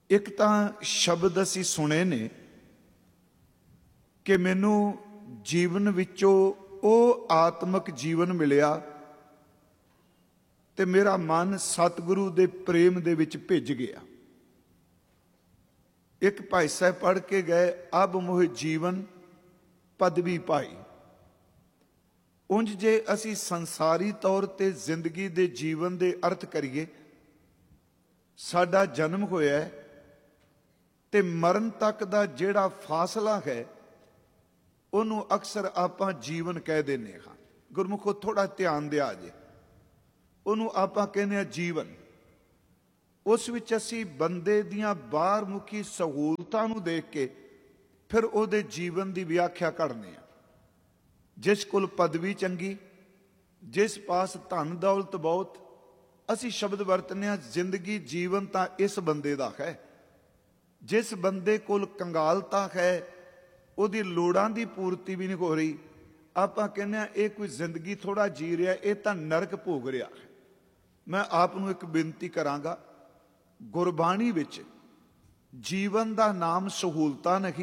एक तां शब्द असीं सुने ने कि मैनू जीवन विचों ਉਹ आत्मक जीवन मिलिया ते मेरा मन सतगुरु दे प्रेम दे विच भिज गया। एक भाई साहब पढ़ के गए, अब मोह जीवन पदवी पाई। उंज जे असी संसारी तौर ते जिंदगी दे जीवन दे अर्थ करिए, साडा जन्म होया है ते मरण तक दा जिहड़ा फासला है ਉਹਨੂੰ ਅਕਸਰ ਆਪਾਂ ਜੀਵਨ ਕਹਿ ਦਿੰਦੇ ਹਾਂ। ਗੁਰਮੁਖੋ ਥੋੜਾ ਧਿਆਨ ਦਿਆ ਜੇ, ਉਹਨੂੰ ਆਪਾਂ ਕਹਿੰਦੇ ਆ ਜੀਵਨ। ਉਸ ਵਿੱਚ ਅਸੀਂ ਬੰਦੇ ਦੀਆਂ ਬਾਹਰ ਮੁਖੀ ਸਹੂਲਤਾਂ ਨੂੰ ਦੇਖ ਕੇ ਫਿਰ ਉਹਦੇ ਜੀਵਨ ਦੀ ਵਿਆਖਿਆ ਕਰਦੇ ਆ। ਜਿਸ ਕੋਲ ਪਦਵੀ ਚੰਗੀ, ਜਿਸ ਪਾਸ ਧਨ ਦੌਲਤ ਬਹੁਤ, ਅਸੀਂ ਸ਼ਬਦ ਵਰਤਨੇ ਆ ਜ਼ਿੰਦਗੀ ਜੀਵਨ ਤਾਂ ਇਸ ਬੰਦੇ ਦਾ ਹੈ। ਜਿਸ ਬੰਦੇ ਕੋਲ ਕੰਗਾਲਤਾ ਹੈ, ਉਹਦੀ ਲੋੜਾਂ ਦੀ ਪੂਰਤੀ ਵੀ ਨਹੀਂ ਹੋ ਰਹੀ, ਆਪਾਂ ਕਹਿੰਦੇ ਆ ਇਹ ਕੋਈ ਜ਼ਿੰਦਗੀ ਥੋੜਾ ਜੀ ਰਿਹਾ, ਇਹ ਤਾਂ ਨਰਕ ਭੋਗ ਰਿਹਾ ਹੈ। ਮੈਂ ਆਪ ਨੂੰ ਇੱਕ ਬੇਨਤੀ ਕਰਾਂਗਾ, ਗੁਰਬਾਣੀ ਵਿੱਚ ਜੀਵਨ ਦਾ ਨਾਮ ਸਹੂਲਤਾਂ ਨਹੀਂ,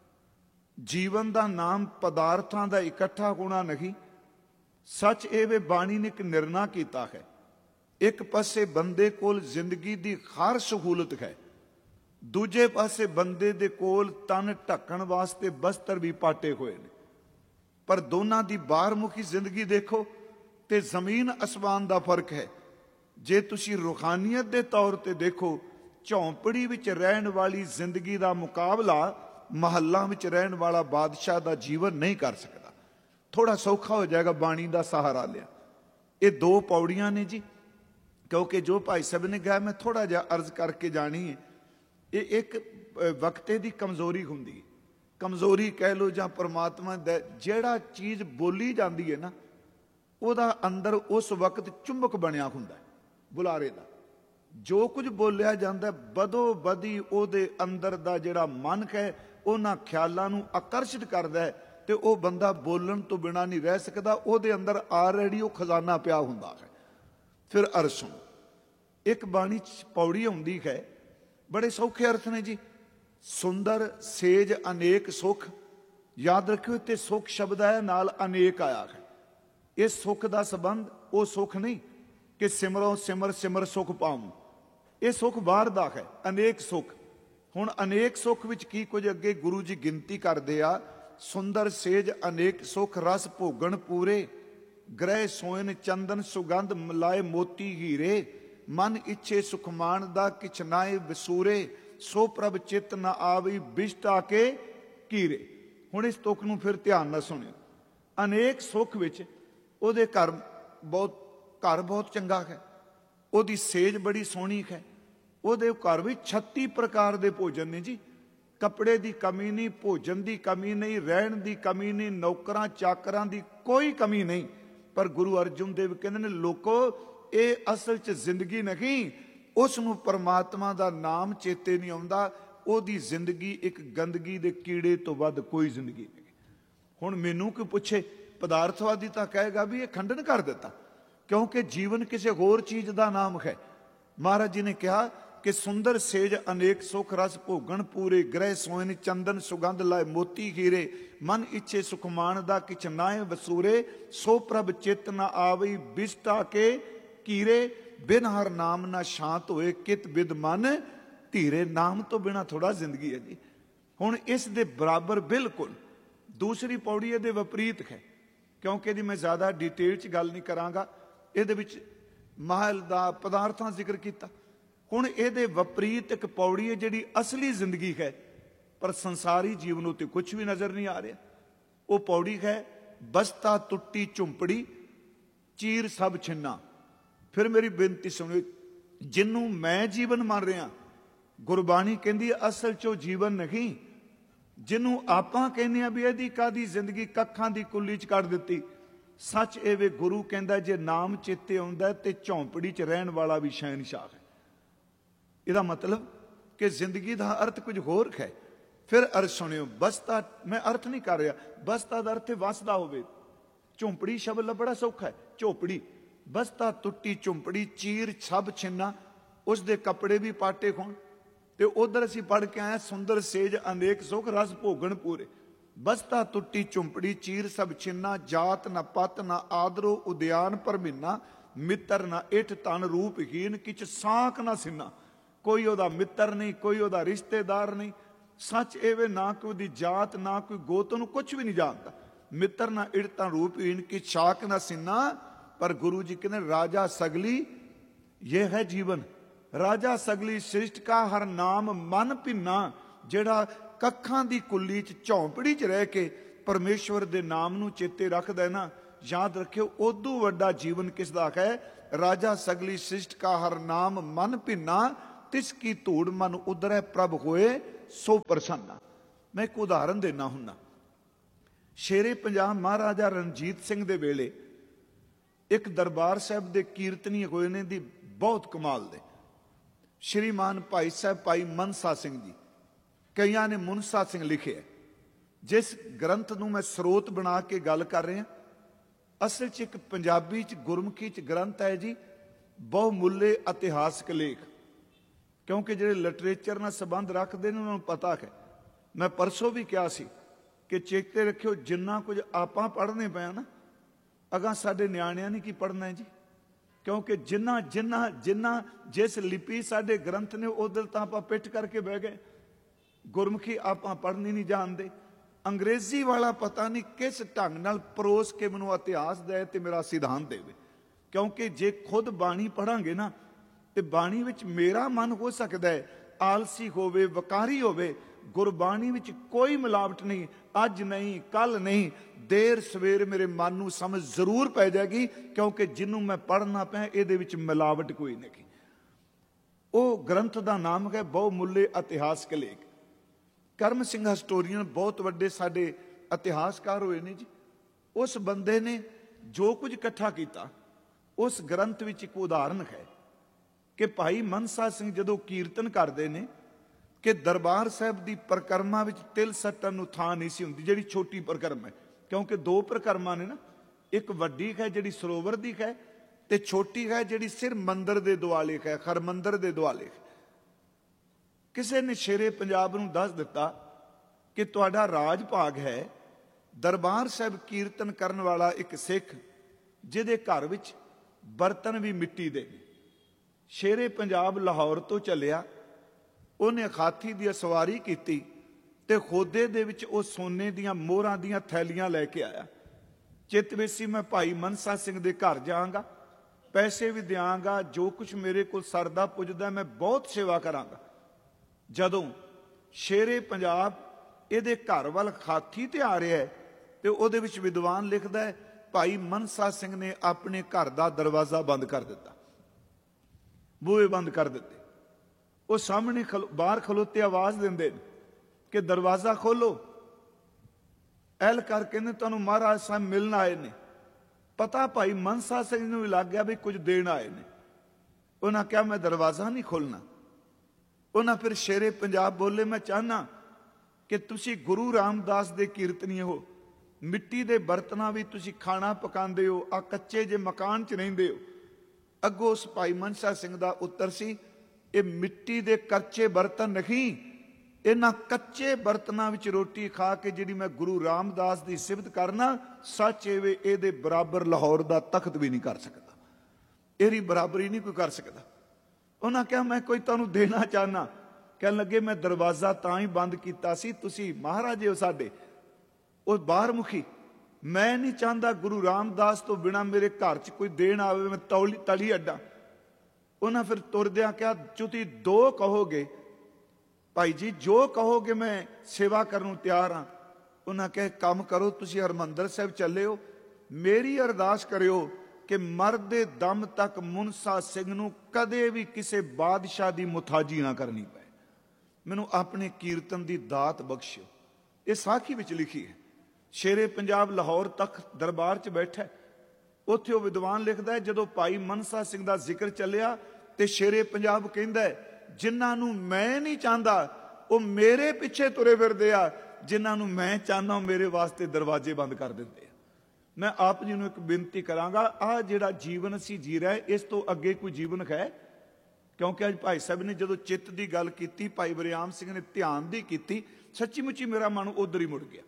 ਜੀਵਨ ਦਾ ਨਾਮ ਪਦਾਰਥਾਂ ਦਾ ਇਕੱਠਾ ਹੋਣਾ ਨਹੀਂ। ਸੱਚ ਇਹ ਵੇ ਬਾਣੀ ਨੇ ਇੱਕ ਨਿਰਣਾ ਕੀਤਾ ਹੈ, ਇੱਕ ਪਾਸੇ ਬੰਦੇ ਕੋਲ ਜ਼ਿੰਦਗੀ ਦੀ ਹਰ ਸਹੂਲਤ ਹੈ, ਦੂਜੇ ਪਾਸੇ ਬੰਦੇ ਦੇ ਕੋਲ ਤਨ ਢੱਕਣ ਵਾਸਤੇ ਬਸਤਰ ਵੀ ਪਾਟੇ ਹੋਏ ਨੇ। ਪਰ ਦੋਨਾਂ ਦੀ ਬਾਹਰਮੁਖੀ ਜ਼ਿੰਦਗੀ ਦੇਖੋ ਤੇ ਜ਼ਮੀਨ ਅਸਮਾਨ ਦਾ ਫਰਕ ਹੈ। ਜੇ ਤੁਸੀਂ ਰੂਹਾਨੀਅਤ ਦੇ ਤੌਰ ਤੇ ਦੇਖੋ, ਝੌਂਪੜੀ ਵਿੱਚ ਰਹਿਣ ਵਾਲੀ ਜ਼ਿੰਦਗੀ ਦਾ ਮੁਕਾਬਲਾ ਮਹੱਲਾਂ ਵਿੱਚ ਰਹਿਣ ਵਾਲਾ ਬਾਦਸ਼ਾਹ ਦਾ ਜੀਵਨ ਨਹੀਂ ਕਰ ਸਕਦਾ। ਥੋੜਾ ਸੌਖਾ ਹੋ ਜਾਏਗਾ ਬਾਣੀ ਦਾ ਸਹਾਰਾ ਲਿਆ। ਇਹ ਦੋ ਪੌੜੀਆਂ ਨੇ ਜੀ, ਕਿਉਂਕਿ ਜੋ ਭਾਈ ਸਾਹਿਬ ਨੇ ਕਿਹਾ ਮੈਂ ਥੋੜਾ ਜਿਹਾ ਅਰਜ਼ ਕਰਕੇ ਜਾਣੀ ਹੈ। ਇਹ ਇੱਕ ਵਕਤੇ ਦੀ ਕਮਜ਼ੋਰੀ ਹੁੰਦੀ, ਕਮਜ਼ੋਰੀ ਕਹਿ ਲਓ ਜਾਂ ਪਰਮਾਤਮਾ ਦਾ ਜਿਹੜਾ ਚੀਜ਼ ਬੋਲੀ ਜਾਂਦੀ ਹੈ ਨਾ, ਉਹਦਾ ਅੰਦਰ ਉਸ ਵਕਤ ਚੁੰਬਕ ਬਣਿਆ ਹੁੰਦਾ ਬੁਲਾਰੇ ਦਾ। ਜੋ ਕੁਝ ਬੋਲਿਆ ਜਾਂਦਾ ਬਦੋ ਬਦੀ ਉਹਦੇ ਅੰਦਰ ਦਾ ਜਿਹੜਾ ਮਨ ਹੈ ਉਹਨਾਂ ਖਿਆਲਾਂ ਨੂੰ ਆਕਰਸ਼ਿਤ ਕਰਦਾ ਹੈ ਤੇ ਉਹ ਬੰਦਾ ਬੋਲਣ ਤੋਂ ਬਿਨਾਂ ਨਹੀਂ ਰਹਿ ਸਕਦਾ। ਉਹਦੇ ਅੰਦਰ ਆਲਰੇਡੀ ਉਹ ਖਜ਼ਾਨਾ ਪਿਆ ਹੁੰਦਾ ਹੈ। ਫਿਰ ਅਰਜ਼ ਸੁਣੋ, ਇੱਕ ਬਾਣੀ 'ਚ ਪੌੜੀ ਆਉਂਦੀ ਹੈ, बड़े सौखे अर्थ ने जी। सुंदर सेज अनेक सुख, याद रखियो ते सुख शब्द है नाल अनेक आया है। इस सुख का संबंध वो सुख नहीं कि सिमरो सिमर सिमर सुख पाऊं, ये सुख बाहर दा है। अनेक सुख, हुण अनेक सुख विच की कुछ अगे गुरु जी गिनती करदे आ। सुंदर सेज अनेक सुख, रस भोगण पूरे, ग्रह सोयन चंदन सुगंध मिलाए मोती हीरे, मन इच्छे सुखमान दा किछ नाए विसूरे, सो प्रभ चित न आवी बिष्ट आके कीरे। हुण इस तुक नूं फिर ध्यान नाल सुणियो। अनेक सुख विच ओहदे घर बहुत चंगा है, ओहदी सेज बड़ी सोहनी है, ओहदे घर विच 36 प्रकार दे भोजन ने जी। कपड़े की कमी नहीं, भोजन की कमी नहीं, रहन की कमी नहीं, नौकरां चाकरां की कोई कमी नहीं। पर गुरु अर्जन देव कहते हैं लोको ਇਹ ਅਸਲ 'ਚ ਜ਼ਿੰਦਗੀ ਨਹੀਂ, ਉਸ ਨੂੰ ਪਰਮਾਤਮਾ ਦਾ ਨਾਮ ਚੇਤੇ ਨਹੀਂ ਆਉਂਦਾ। ਉਹਦੀ ਜ਼ਿੰਦਗੀ ਇੱਕ ਗੰਦਗੀ ਦੇ ਕੀੜੇ ਤੋਂ ਵੱਧ ਕੋਈ ਜ਼ਿੰਦਗੀ ਨਹੀਂ। ਹੁਣ ਮੈਨੂੰ ਕੋਈ ਪੁੱਛੇ, ਪਦਾਰਥਵਾਦੀ ਤਾਂ ਕਹੇਗਾ ਵੀ ਇਹ ਖੰਡਨ ਕਰ ਦਿੱਤਾ, ਕਿਉਂਕਿ ਜੀਵਨ ਕਿਸੇ ਹੋਰ ਚੀਜ਼ ਦਾ ਨਾਮ ਹੈ। ਮਹਾਰਾਜ ਜੀ ਨੇ ਕਿਹਾ ਕਿ ਸੁੰਦਰ ਸੇਜ ਅਨੇਕ ਸੁਖ, ਰਸ ਭੋਗਣ ਪੂਰੇ, ਗ੍ਰਹਿ ਸੋਇਨ ਚੰਦਨ ਸੁਗੰਧ ਲਾਏ ਮੋਤੀ ਹੀਰੇ, ਮਨ ਇੱਛੇ ਸੁਖਮਾਨ ਦਾ ਕਿਛ ਨਾਏ ਵਸੂਰੇ, ਸੋ ਪ੍ਰਭ ਚਿਤ ਨ ਆਵਈ ਬਿਸਟਾ ਕੇ कीरे, बिन हर नाम ना शांत होए, कित बिद मन धीरे। नाम तो बिना थोड़ा जिंदगी है जी। हुण इस दे बराबर बिल्कुल दूसरी पौड़ी इहदे विपरीत है, क्योंकि जी मैं ज़्यादा डिटेल च गल नहीं करांगा। इहदे विच महल दा पदार्थां जिक्र कीता। हुण इहदे विपरीत एक पौड़ी है जिहड़ी असली जिंदगी है, पर संसारी जीवन उत्ते कुछ भी नज़र नहीं आ रहा। वो पौड़ी है बसता टुट्टी झुंपड़ी, चीर सब छिन्ना। फिर मेरी बेनती सुनियो, जिन्हों मैं जीवन मान रहा, गुरबाणी कहती असल चो जीवन नहीं, जिन्हों आपां कहने भी यदि कादी जिंदगी कखां दी कुल्ली च कट दिती। सच ए वे गुरु कहता जे नाम चेते आउंदा ते झौंपड़ी च रहन वाला भी शहनशाह है। इहदा मतलब कि जिंदगी का अर्थ कुछ होर है। फिर अर्थ सुनियो, बसता, मैं अर्थ नहीं कर रहा, बसता का अर्थ वसदा होवे। झौंपड़ी शब्द बड़ा सौखा है, झोपड़ी। बसता टुट्टी झुंपड़ी, चीर सब छिन्ना, उसके कपड़े भी पाटे होण, ਤੇ ਉਧਰ ਅਸੀਂ ਪੜ੍ਹ ਕੇ ਆਏ, ਸੁੰਦਰ ਸੇਜ ਅਨੇਕ ਸੁਖ ਰਸ ਭੋਗਣ ਪੂਰੇ, ਬਸਤਾ ਟੁੱਟੀ ਝੁੰਪੜੀ ਚੀਰ ਸਭ ਛਿੰਨਾ, ਜਾਤ ਨਾ ਪਤ ਨਾ ਆਦਰੋ ਉਦਿਆਨ ਭਰਮੀਨਾ, ਮਿੱਤਰ ਨਾ ਇਠ ਤਨ ਰੂਪਹੀਨ, ਕਿਛ ਸਾਖ ਨਾ ਸਿੰਨਾ। ਕੋਈ ਉਹਦਾ ਮਿੱਤਰ ਨਹੀਂ, ਕੋਈ ਉਹਦਾ ਰਿਸ਼ਤੇਦਾਰ ਨਹੀਂ। ਸੱਚ ਇਹਵੇ ਨਾ ਕੋਈ ਉਹਦੀ ਜਾਤ ਨਾ ਕੋਈ ਗੋਤ, ਨੂੰ ਕੁਛ ਵੀ ਨਹੀਂ ਜਾਣਦਾ। ਮਿੱਤਰ ਨਾ ਇਠ ਤਨ ਰੂਪਹੀਨ, ਕਿ ਛਾਕ ਨਾ ਸਿੰਨਾ। ਪਰ ਗੁਰੂ ਜੀ ਕਹਿੰਦੇ ਰਾਜਾ ਸਗਲੀ ਇਹ ਹੈ ਜੀਵਨ। ਰਾਜਾ ਸਗਲੀ ਸ੍ਰਿਸ਼ਟ ਕਾ ਹਰ ਨਾਮ ਮਨ ਭਿੰਨਾ। ਜਿਹੜਾ ਕੱਖਾਂ ਦੀ ਕੁੱਲੀ 'ਚ ਝੌਂਪੜੀ 'ਚ ਰਹਿ ਕੇ ਪਰਮੇਸ਼ਵਰ ਦੇ ਨਾਮ ਨੂੰ ਚੇਤੇ ਰੱਖਦਾ ਨਾ, ਯਾਦ ਰੱਖਿਓ ਉਦੋਂ ਵੱਡਾ ਜੀਵਨ ਕਿਸ ਦਾ ਹੈ। ਰਾਜਾ ਸਗਲੀ ਸ੍ਰਿਸ਼ਟ ਕਾ ਹਰ ਨਾਮ ਮਨ ਭਿੰਨਾ, ਤਿਸ ਕੀ ਧੂੜ ਮਨ ਉਧਰੈ ਪ੍ਰਭ ਹੋਏ ਸੋ ਪ੍ਰਸੰਨਾ। ਮੈਂ ਇੱਕ ਉਦਾਹਰਨ ਦੇਣਾ ਹੁੰਦਾ। ਸ਼ੇਰੇ ਪੰਜਾਬ ਮਹਾਰਾਜਾ ਰਣਜੀਤ ਸਿੰਘ ਦੇ ਵੇਲੇ ਇੱਕ ਦਰਬਾਰ ਸਾਹਿਬ ਦੇ ਕੀਰਤਨੀ ਹੋਏ ਨੇ ਦੀ ਬਹੁਤ ਕਮਾਲ ਦੇ। ਸ਼੍ਰੀਮਾਨ ਭਾਈ ਸਾਹਿਬ ਭਾਈ ਮਨਸਾ ਸਿੰਘ ਜੀ, ਕਈਆਂ ਨੇ ਮੁਨਸਾ ਸਿੰਘ ਲਿਖਿਆ। ਜਿਸ ਗ੍ਰੰਥ ਨੂੰ ਮੈਂ ਸਰੋਤ ਬਣਾ ਕੇ ਗੱਲ ਕਰ ਰਿਹਾ, ਅਸਲ 'ਚ ਇੱਕ ਪੰਜਾਬੀ 'ਚ ਗੁਰਮੁਖੀ 'ਚ ਗ੍ਰੰਥ ਹੈ ਜੀ, ਬਹੁਮੁੱਲੇ ਇਤਿਹਾਸਕ ਲੇਖ। ਕਿਉਂਕਿ ਜਿਹੜੇ ਲਿਟਰੇਚਰ ਨਾਲ ਸੰਬੰਧ ਰੱਖਦੇ ਨੇ ਉਹਨਾਂ ਨੂੰ ਪਤਾ ਹੈ। ਮੈਂ ਪਰਸੋਂ ਵੀ ਕਿਹਾ ਸੀ ਕਿ ਚੇਤੇ ਰੱਖਿਓ, ਜਿੰਨਾ ਕੁਝ ਆਪਾਂ ਪੜ੍ਹਨੇ ਪਿਆ ਨਾ, ਅਗਾਂ ਸਾਡੇ ਨਿਆਣਿਆਂ ਨੇ ਕੀ ਪੜ੍ਹਨਾ ਹੈ ਜੀ। ਕਿਉਂਕਿ ਜਿੰਨਾ ਜਿਸ ਲਿਪੀ ਸਾਡੇ ਗ੍ਰੰਥ ਨੇ ਉਧਰ ਤਾਂ ਆਪਾਂ ਪਿੱਠ ਕਰਕੇ ਬਹਿ ਗਏ। ਗੁਰਮੁਖੀ ਆਪਾਂ ਪੜ੍ਹਨੀ ਨਹੀਂ ਜਾਣਦੇ। ਅੰਗਰੇਜ਼ੀ ਵਾਲਾ ਪਤਾ ਨਹੀਂ ਕਿਸ ਢੰਗ ਨਾਲ ਪਰੋਸ ਕੇ ਮੈਨੂੰ ਇਤਿਹਾਸ ਦੇ ਤੇ ਮੇਰਾ ਸਿਧਾਂਤ ਦੇਵੇ। ਕਿਉਂਕਿ ਜੇ ਖੁਦ ਬਾਣੀ ਪੜਾਂਗੇ ਨਾ, ਤੇ ਬਾਣੀ ਵਿੱਚ ਮੇਰਾ ਮਨ ਹੋ ਸਕਦਾ ਹੈ ਆਲਸੀ ਹੋਵੇ, ਵਕਾਰੀ ਹੋਵੇ। ਗੁਰਬਾਣੀ ਵਿੱਚ ਕੋਈ ਮਿਲਾਵਟ ਨਹੀਂ, ਅੱਜ ਨਹੀਂ ਕੱਲ ਨਹੀਂ, ਦੇਰ ਸਵੇਰ ਮੇਰੇ ਮਨ ਨੂੰ ਸਮਝ ਜ਼ਰੂਰ ਪੈ ਜਾਏਗੀ। ਕਿਉਂਕਿ ਜਿਹਨੂੰ ਮੈਂ ਪੜ੍ਹਨਾ ਪਿਆ ਇਹਦੇ ਵਿੱਚ ਮਿਲਾਵਟ ਕੋਈ ਨਹੀਂ। ਉਹ ਗ੍ਰੰਥ ਦਾ ਨਾਮ ਹੈ ਬਹੁਮੁੱਲੇ ਇਤਿਹਾਸਕ ਲੇਖ। ਕਰਮ ਸਿੰਘ ਹਿਸਟੋਰੀਅਨ ਬਹੁਤ ਵੱਡੇ ਸਾਡੇ ਇਤਿਹਾਸਕਾਰ ਹੋਏ ਨੇ ਜੀ। ਉਸ ਬੰਦੇ ਨੇ ਜੋ ਕੁਝ ਇਕੱਠਾ ਕੀਤਾ, ਉਸ ਗ੍ਰੰਥ ਵਿੱਚ ਇੱਕ ਉਦਾਹਰਨ ਹੈ ਕਿ ਭਾਈ ਮਨਸਾ ਸਿੰਘ ਜਦੋਂ ਕੀਰਤਨ ਕਰਦੇ ਨੇ ਕਿ ਦਰਬਾਰ ਸਾਹਿਬ ਦੀ ਪਰਿਕਰਮਾ ਵਿੱਚ ਤਿਲ ਸੱਟਣ ਨੂੰ ਥਾਂ ਨਹੀਂ ਸੀ ਹੁੰਦੀ, ਜਿਹੜੀ ਛੋਟੀ ਪਰਿਕਰਮਾ ਹੈ। ਕਿਉਂਕਿ ਦੋ ਪਰਿਕਰਮਾ ਨੇ ਨਾ, ਇੱਕ ਵੱਡੀ ਹੈ ਜਿਹੜੀ ਸਰੋਵਰ ਦੀ ਹੈ, ਤੇ ਛੋਟੀ ਹੈ ਜਿਹੜੀ ਸਿਰ ਮੰਦਰ ਦੇ ਦੁਆਲੇ ਹੈ, ਹਰਮੰਦਰ ਦੇ ਦੁਆਲੇ ਹੈ। ਕਿਸੇ ਨੇ ਸ਼ੇਰੇ ਪੰਜਾਬ ਨੂੰ ਦੱਸ ਦਿੱਤਾ ਕਿ ਤੁਹਾਡਾ ਰਾਜ ਭਾਗ ਹੈ ਦਰਬਾਰ ਸਾਹਿਬ ਕੀਰਤਨ ਕਰਨ ਵਾਲਾ ਇੱਕ ਸਿੱਖ, ਜਿਹਦੇ ਘਰ ਵਿੱਚ ਬਰਤਨ ਵੀ ਮਿੱਟੀ ਦੇ। ਸ਼ੇਰੇ ਪੰਜਾਬ ਲਾਹੌਰ ਤੋਂ ਚੱਲਿਆ, ਉਹਨੇ ਹਾਥੀ ਦੀ ਸਵਾਰੀ ਕੀਤੀ ਤੇ ਖੋਦੇ ਦੇ ਵਿੱਚ ਉਹ ਸੋਨੇ ਦੀਆਂ ਮੋਹਰਾਂ ਦੀਆਂ ਥੈਲੀਆਂ ਲੈ ਕੇ ਆਇਆ। ਚਿੱਤ ਵਿੱਚ ਸੀ ਮੈਂ ਭਾਈ ਮਨਸਾ ਸਿੰਘ ਦੇ ਘਰ ਜਾਵਾਂਗਾ, ਪੈਸੇ ਵੀ ਦਿਆਂਗਾ, ਜੋ ਕੁਝ ਮੇਰੇ ਕੋਲ ਸਰਦਾ ਪੁੱਜਦਾ ਮੈਂ ਬਹੁਤ ਸੇਵਾ ਕਰਾਂਗਾ। ਜਦੋਂ ਸ਼ੇਰੇ ਪੰਜਾਬ ਇਹਦੇ ਘਰ ਵੱਲ ਹਾਥੀ ਤੇ ਆ ਰਿਹਾ ਹੈ, ਤੇ ਉਹਦੇ ਵਿੱਚ ਵਿਦਵਾਨ ਲਿਖਦਾ ਹੈ ਭਾਈ ਮਨਸਾ ਸਿੰਘ ਨੇ ਆਪਣੇ ਘਰ ਦਾ ਦਰਵਾਜ਼ਾ ਬੰਦ ਕਰ ਦਿੱਤਾ, ਬੂਹੇ ਬੰਦ ਕਰ ਦਿੱਤੇ। ਉਹ ਸਾਹਮਣੇ ਬਾਹਰ ਖਲੋਤੇ ਆਵਾਜ਼ ਦਿੰਦੇ ਨੇ ਕਿ ਦਰਵਾਜ਼ਾ ਖੋਲੋ। ਐਲ ਕਰਕੇ ਨੇ ਤੁਹਾਨੂੰ ਮਹਾਰਾਜ ਸਾਹਿਬ ਮਿਲਣ ਆਏ ਨੇ। ਪਤਾ ਭਾਈ ਮਨਸਾ ਸਿੰਘ ਨੂੰ ਵੀ ਲੱਗ ਗਿਆ ਵੀ ਕੁਝ ਦੇਣ ਆਏ ਨੇ। ਉਹਨਾਂ ਕਿਹਾ ਮੈਂ ਦਰਵਾਜ਼ਾ ਨਹੀਂ ਖੋਲਣਾ। ਉਹਨਾਂ ਫਿਰ ਸ਼ੇਰੇ ਪੰਜਾਬ ਬੋਲੇ ਮੈਂ ਚਾਹਨਾ ਕਿ ਤੁਸੀਂ ਗੁਰੂ ਰਾਮਦਾਸ ਦੇ ਕੀਰਤਨੀ ਹੋ, ਮਿੱਟੀ ਦੇ ਬਰਤਨਾਂ ਵੀ ਤੁਸੀਂ ਖਾਣਾ ਪਕਾਉਂਦੇ ਹੋ, ਆ ਕੱਚੇ ਜੇ ਮਕਾਨ 'ਚ ਰਹਿੰਦੇ ਹੋ। ਅੱਗੋਂ ਉਸ ਭਾਈ ਮਨਸਾ ਸਿੰਘ ਦਾ ਉੱਤਰ ਸੀ ਇਹ ਮਿੱਟੀ ਦੇ ਕੱਚੇ ਬਰਤਨ ਨਹੀਂ, ਇਹਨਾਂ ਕੱਚੇ ਬਰਤਨਾਂ ਵਿੱਚ ਰੋਟੀ ਖਾ ਕੇ ਜਿਹੜੀ ਮੈਂ ਗੁਰੂ ਰਾਮਦਾਸ ਦੀ ਸਿਫਤ ਕਰਨਾ, ਸੱਚ ਐਵੇਂ ਇਹਦੇ ਬਰਾਬਰ ਲਾਹੌਰ ਦਾ ਤਖਤ ਵੀ ਨਹੀਂ ਕਰ ਸਕਦਾ, ਇਹਦੀ ਬਰਾਬਰੀ ਨਹੀਂ ਕੋਈ ਕਰ ਸਕਦਾ। ਉਹਨਾਂ ਕਿਹਾ ਮੈਂ ਕੋਈ ਤੁਹਾਨੂੰ ਦੇਣਾ ਚਾਹਨਾ। ਕਹਿਣ ਲੱਗੇ ਮੈਂ ਦਰਵਾਜ਼ਾ ਤਾਂ ਹੀ ਬੰਦ ਕੀਤਾ ਸੀ, ਤੁਸੀਂ ਮਹਾਰਾਜੇ ਹੋ ਸਾਡੇ। ਉਹ ਬਾਹਰ ਮੁਖੀ, ਮੈਂ ਨਹੀਂ ਚਾਹੁੰਦਾ ਗੁਰੂ ਰਾਮਦਾਸ ਤੋਂ ਬਿਨਾਂ ਮੇਰੇ ਘਰ 'ਚ ਕੋਈ ਦੇਣ ਆਵੇ, ਮੈਂ ਤਲੀ ਅੱਡਾ। ਉਹਨਾਂ ਫਿਰ ਤੁਰਦਿਆਂ ਕਿਹਾ ਤੁਸੀਂ ਦੋ ਕਹੋਗੇ ਭਾਈ ਜੀ, ਜੋ ਕਹੋਗੇ ਮੈਂ ਸੇਵਾ ਕਰਨ ਨੂੰ ਤਿਆਰ ਹਾਂ। ਉਹਨਾਂ ਕਹੇ ਕੰਮ ਕਰੋ, ਤੁਸੀਂ ਹਰਮੰਦਰ ਸਾਹਿਬ ਚੱਲੇ ਹੋ, ਮੇਰੀ ਅਰਦਾਸ ਕਰਿਓ ਕਿ ਮਰਦੇ ਦਮ ਤੱਕ ਮੁਨਸਾ ਸਿੰਘ ਨੂੰ ਕਦੇ ਵੀ ਕਿਸੇ ਬਾਦਸ਼ਾਹ ਦੀ ਮੁਤਾਜੀ ਨਾ ਕਰਨੀ ਪਏ। ਮੈਨੂੰ ਆਪਣੇ ਕੀਰਤਨ ਦੀ ਦਾਤ ਬਖਸ਼ਿਓ। ਇਹ ਸਾਖੀ ਵਿੱਚ ਲਿਖੀ ਹੈ। ਸ਼ੇਰੇ ਪੰਜਾਬ ਲਾਹੌਰ ਤਖਤ ਦਰਬਾਰ 'ਚ ਬੈਠਾ, ਉੱਥੇ ਉਹ ਵਿਦਵਾਨ ਲਿਖਦਾ ਹੈ ਜਦੋਂ ਭਾਈ ਮਨਸਾ ਸਿੰਘ ਦਾ ਜ਼ਿਕਰ ਚੱਲਿਆ ਤੇ ਸ਼ੇਰੇ ਪੰਜਾਬ ਕਹਿੰਦਾ ਜਿਨ੍ਹਾਂ ਨੂੰ ਮੈਂ ਨਹੀਂ ਚਾਹੁੰਦਾ ਉਹ ਮੇਰੇ ਪਿੱਛੇ ਤੁਰੇ ਫਿਰਦੇ ਆ, ਜਿਨ੍ਹਾਂ ਨੂੰ ਮੈਂ ਚਾਹੁੰਦਾ ਉਹ ਮੇਰੇ ਵਾਸਤੇ ਦਰਵਾਜ਼ੇ ਬੰਦ ਕਰ ਦਿੰਦੇ ਆ। ਮੈਂ ਆਪ ਜੀ ਨੂੰ ਇੱਕ ਬੇਨਤੀ ਕਰਾਂਗਾ, ਆਹ ਜਿਹੜਾ ਜੀਵਨ ਅਸੀਂ ਜੀ ਰਹੇ ਇਸ ਤੋਂ ਅੱਗੇ ਕੋਈ ਜੀਵਨ ਹੈ? क्योंकि अज भाई साहब ने जो चित्त की गल की, भाई वरियाम सिंह ने ध्यान की की, सच्ची मुच्ची मेरा मन उधर ही मुड़ गया।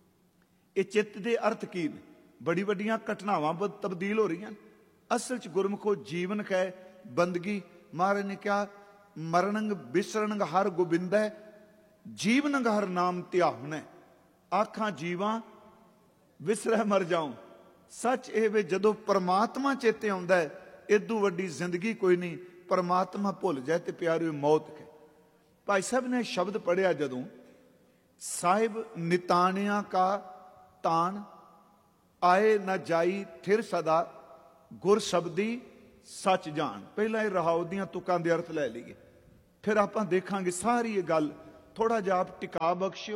ये चित्त के अर्थ की ने? बड़ी वड्डियां घटनावां तब्दील हो रही हैं। असल च गुरमुखो जीवन है बंदगी। महाराज ने कहा मरणंग बिसरणंग हर गोबिंद है, जीवनंग हर नाम ध्यान है। आखा जीवा विसरै मर जाऊं। सच ये वे जदों परमात्मा चेते आउंदा है, इदू वड्डी जिंदगी कोई नहीं। परमात्मा भुल जाए तो प्यारे मौत है। भाई साहब ने शब्द पढ़िया जदों, साहिब नितानिया का तान आए न जाई थिर सदा, गुर शब्दी सच जान। पहला रहाओ दियां तुकां दे अर्थ लै लईए, फिर आपां देखांगे सारी ये गल। थोड़ा जिहा आप टिका बख्शियो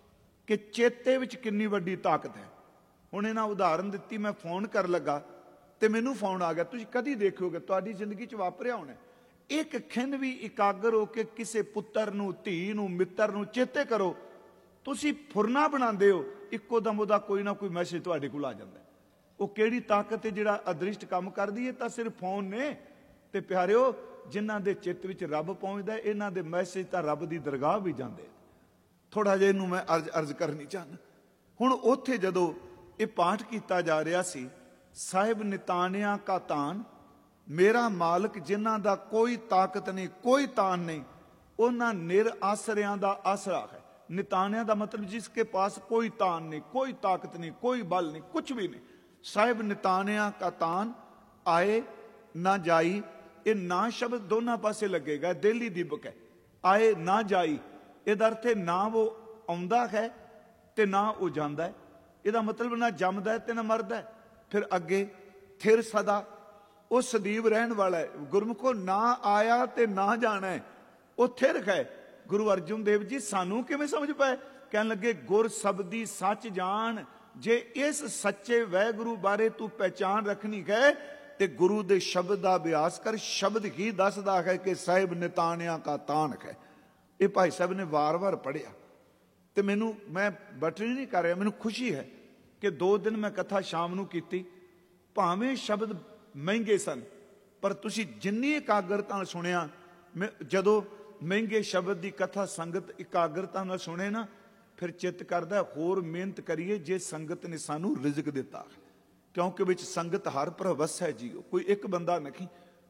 कि चेते विच किन्नी वड्डी ताकत है। हुण इन्हां उदाहरण दित्ती, मैं फोन कर लगा ते मैनूं फोन आ गया। तुसीं कदी देखोगे तुहाडी जिंदगी च वापरिया होना, एक खिन भी इकागर हो के किसी पुत्तर नूं, धी नूं, मित्र नूं चेते करो, तुसीं फुरना बनांदे हो, इक्को दम उहदा कोई ना कोई मैसेज तुहाडे कोल आ जांदा। वो किहड़ी ताकत है जिहड़ा अदृष्ट काम करदी है? तां सिर्फ फोन ने। ते प्यारिओ जिन्हां दे चित्त विच रब पहुंचदा, इन्हां दे मैसेज तां रब दी दरगाह भी जांदे। थोड़ा जिहा इहनूं मैं अर्ज करनी चाहना। हुण उत्थे जदों ये पाठ किया जा रहा सी, साहिब नितानिया का तान, मेरा मालक जिन्हां दा कोई ताकत नहीं, कोई तान नहीं, उन्हां निर आसरियां दा आसरा है। नितानिया का मतलब जिसके पास कोई तान नहीं, कोई ताकत नहीं, कोई बल नहीं, कुछ भी नहीं। साहिब नितानिया का तान आए ना जाई। ये ना शब्द दोनों पासे लगेगा, दिली दीपक है। आए ना जाई, इहदा अर्थ है ना वो आउंदा है ते ना वो जांदा है। इहदा मतलब ना जमदा है ते ना मरदा है। फिर अगे थिर सदा, वो सदीव रहन वाला है। गुरमुखो ना आया ते ना जाना है, वो थिर है। गुरु अर्जुन देव जी सानू किवें समझ पाए? कहन लगे गुर शब्दी सच जान। जे इस सच्चे वैगुरु बारे तू पहचान रखनी है ते गुरु दे शब्द का अभ्यास कर। शब्द ही दसदा है कि साहिब नितानिया का तान है। ये भाई साहब ने वार वार पढ़िया तो मैं बटनी नहीं कर रहा, मैनू खुशी है कि 2 दिन मैं कथा शाम नू कीती। भावें शब्द महंगे सन, पर तुसी जिन्नी एकाग्रता नाल सुनिया, जदों महंगे शब्द की कथा संगत एकाग्रता नाल सुने ना, फिर चित्त करदा होर मेहनत करिए जे संगत ने सानू रिजक दिता है। क्योंकि विच संगत हर प्रवस है जीओ, कोई एक बंदा नहीं।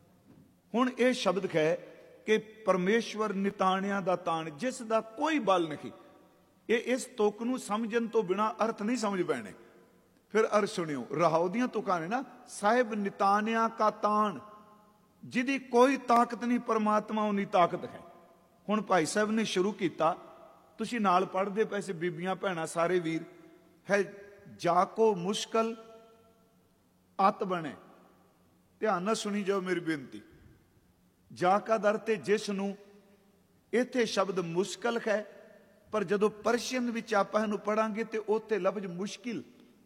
हुण ये शब्द है कि परमेश्वर नितानिया दा तान, जिस दा कोई बल नहीं। ये इस तुक नूं समझण तो बिना अर्थ नहीं समझ पैणे। फिर अर्थ सुनियो, रहाओ दियां तुकां ने ना, साहिब नितानिया का तान, जिहदी कोई ताकत नहीं, परमात्मा उन्नी ताकत है। हुण भाई साहब ने शुरू किया, तुसीं नाल पढ़दे पैसे बीबियां भैणां सारे वीर है, जाको मुश्किल अत बने। ध्यान नाल सुनी जाओ मेरी बेनती। जा का दर ते जिस नूं, इत्थे शब्द मुश्किल है, पर जदों परशियन विच आपां इहनूं पढ़ांगे तो उत्थे लफ्ज मुश्किल,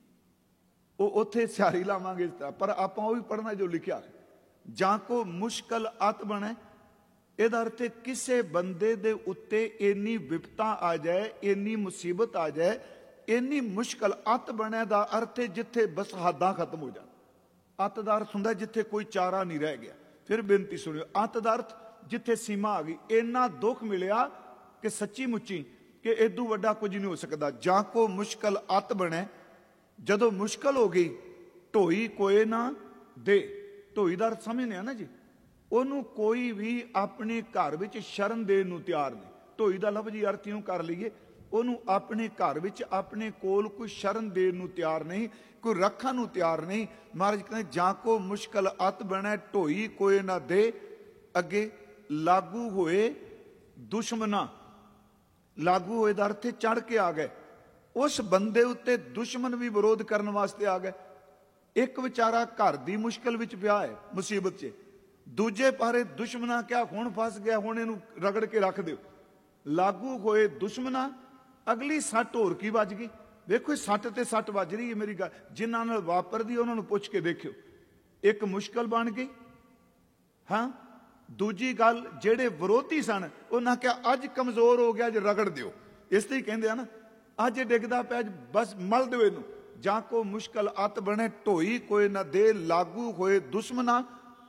उत्थे सियारी लावांगे, पर आपां ओही पढ़ना जो लिखिया है। जाको मुश्किल अत बने, इहदा अर्थ किसे बंदे दे उत्ते इन्नी विपता आ जाए, इन्नी मुसीबत आ जाए, इन्नी मुश्किल। अत बने दा अर्थ जिथे बस हदां खत्म हो जाए। अत दा अर्थ हुंदा जिथे कोई चारा नहीं रह गया। फिर बेनती सुनियो, अत दा अर्थ जिथे सीमा आ गई, इन्ना दुख मिलिया कि सच्ची मुच्ची कि इदू वड्डा कुछ नहीं हो सकता। जां को मुश्किल अत बने, जदों मुश्किल हो गई, ढोई कोई ना दे। ढोई दा अर्थ समझने ना जी, ਉਹਨੂੰ कोई भी अपने घर विच शरण देण नूं तैयार नहीं। ढोई दा लफ्ज़ ही अर्थ इउं कर लईए, ਉਹਨੂੰ अपने घर विच अपने कोल कोई शरण देण नूं तैयार नहीं, कोई रखण नूं तैयार नहीं। महाराज कहंदे जां को मुश्किल अत बने, ढोई कोई ना दे। अगे लागू होए दुश्मना, लागू होए दा अर्थ चढ़ के आ गए। उस बंदे उत्ते दुश्मन भी विरोध करने वास्ते आ गए। एक बेचारा घर दी मुश्किल विच पिया है, मुसीबत च, दूजे पारे दुश्मना क्या हुण फस गया, हुण इहनूं रगड़ के रख दिओ। लागू होए दुश्मना, अगली सट होर की वज गई। देखो सट ते सट वज रही है। मेरी गल जिन्हां नाल वापरदी उन्हां नूं पुछ के देखियो, एक मुश्किल बन गई। हाँ, दूजी गल जेड़े विरोधी सन उन्हां क्या अज कमजोर हो गया, अज रगड़ दिओ। इस तरह कहंदे आ ना, अज डिगदा पिया, बस मल दिओ इहनूं। जां को मुश्किल अत बने, ढोई कोई ना दे। लागू होए दुश्मना,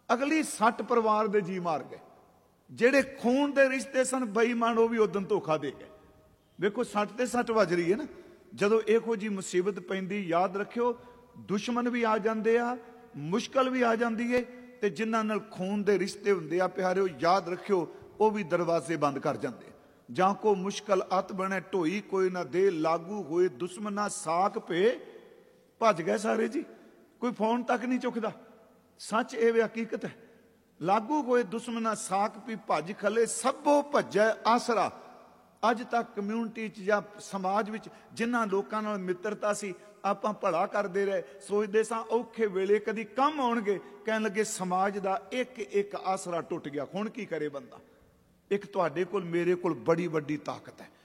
ਅਗਲੀ 60 ਪਰਿਵਾਰ ਦੇ ਜੀ ਮਾਰ ਗਏ। ਜਿਹੜੇ ਖੂਨ ਦੇ ਰਿਸ਼ਤੇ ਸਨ ਬੇਈਮਾਨ, ਉਹ ਵੀ ਉਦੋਂ ਧੋਖਾ ਦੇ ਗਏ। ਵੇਖੋ 60 ਤੇ 60 ਵੱਜ ਰਹੀ ਹੈ ਨਾ। ਜਦੋਂ ਇਹੋ ਜੀ ਮੁਸੀਬਤ ਪੈਂਦੀ, ਯਾਦ ਰੱਖਿਓ ਦੁਸ਼ਮਣ ਵੀ ਆ ਜਾਂਦੇ ਆ, ਮੁਸ਼ਕਲ ਵੀ ਆ ਜਾਂਦੀ ਏ, ਤੇ ਜਿਨ੍ਹਾਂ ਨਾਲ ਖੂਨ ਦੇ ਰਿਸ਼ਤੇ ਹੁੰਦੇ ਆ ਪਿਆਰਿਓ, ਯਾਦ ਰੱਖਿਓ ਉਹ ਵੀ ਦਰਵਾਜ਼ੇ ਬੰਦ ਕਰ ਜਾਂਦੇ। ਜਾਂ ਕੋ ਮੁਸ਼ਕਲ ਅਤ ਬਣੇ ਢੋਈ ਕੋਈ ਨਾ ਦੇ, ਲਾਗੂ ਹੋਏ ਦੁਸ਼ਮਣਾ ਸਾਕ ਪੇ। ਭੱਜ ਗਏ ਸਾਰੇ ਜੀ, ਕੋਈ ਫੋਨ ਤੱਕ ਨਹੀਂ ਚੁੱਕਦਾ। ਸੱਚ ਇਹ ਵੀ ਹਕੀਕਤ ਹੈ। ਲਾਗੂ ਹੋਏ ਦੁਸ਼ਮਣਾ ਸਾਕ ਪੀ, ਭੱਜ ਖਲੇ ਸਭੋ ਭੱਜੈ ਆਸਰਾ। ਅੱਜ ਤੱਕ ਕਮਿਊਨਿਟੀ 'ਚ ਜਾਂ ਸਮਾਜ ਵਿੱਚ ਜਿਨ੍ਹਾਂ ਲੋਕਾਂ ਨਾਲ ਮਿੱਤਰਤਾ ਸੀ, ਆਪਾਂ ਭਲਾ ਕਰਦੇ ਰਹੇ, ਸੋਚਦੇ ਸਾਂ ਔਖੇ ਵੇਲੇ ਕਦੀ ਕੰਮ ਆਉਣਗੇ, ਕਹਿਣ ਲੱਗੇ ਸਮਾਜ ਦਾ ਇੱਕ ਇੱਕ ਆਸਰਾ ਟੁੱਟ ਗਿਆ। ਹੁਣ ਕੀ ਕਰੇ ਬੰਦਾ? ਇੱਕ ਤੁਹਾਡੇ ਕੋਲ ਮੇਰੇ ਕੋਲ ਬੜੀ ਵੱਡੀ ਤਾਕਤ ਹੈ।